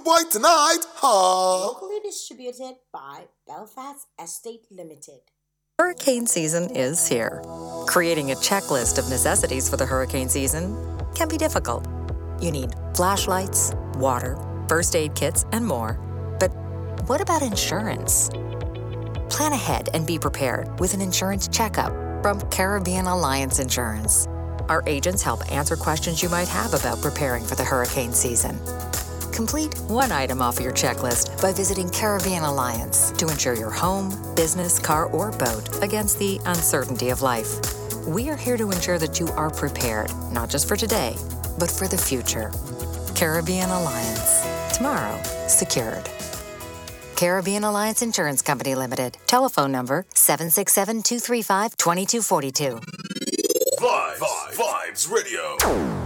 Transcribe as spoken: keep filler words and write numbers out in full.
boy tonight. Ha! Locally distributed by Belfast Estate Limited. Hurricane season is here. Creating a checklist of necessities for the hurricane season can be difficult. You need flashlights, water, first aid kits, and more. But what about insurance? Plan ahead and be prepared with an insurance checkup from Caribbean Alliance Insurance. Our agents help answer questions you might have about preparing for the hurricane season. Complete one item off your checklist by visiting Caribbean Alliance to insure your home, business, car, or boat against the uncertainty of life. We are here to ensure that you are prepared, not just for today, but for the future. Caribbean Alliance. Tomorrow, secured. Caribbean Alliance Insurance Company Limited. Telephone number seven six seven, two three five, two two four two. Vibes, Vibes, Vibes Radio.